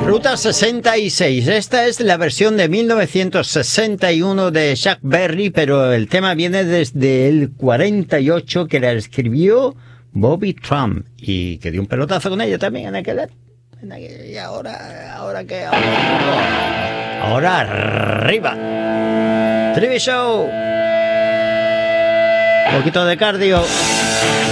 Ruta 66. Esta es la versión de 1961 de Chuck Berry, pero el tema viene desde el 48, que la escribió Bobby Trump y que dio un pelotazo con ella también en aquel. Y ahora qué, ahora arriba. Trivi Show. Un poquito de cardio.